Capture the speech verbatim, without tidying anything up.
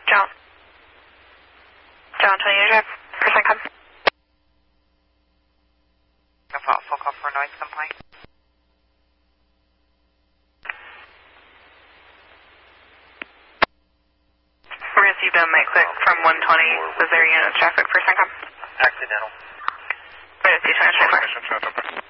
John. John, twenty-eight drive. Percent come. A full call for noise complaint. Received a mic click from one twenty. Was there unit traffic? Percent come. Accidental. Right at station,